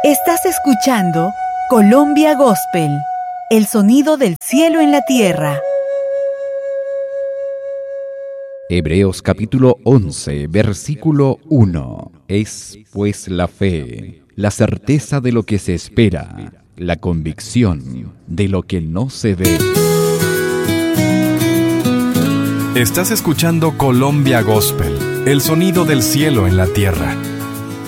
Estás escuchando Colombia Gospel, el sonido del cielo en la tierra. Hebreos capítulo 11, versículo 1. Es pues la fe, la certeza de lo que se espera, la convicción de lo que no se ve. Estás escuchando Colombia Gospel, el sonido del cielo en la tierra.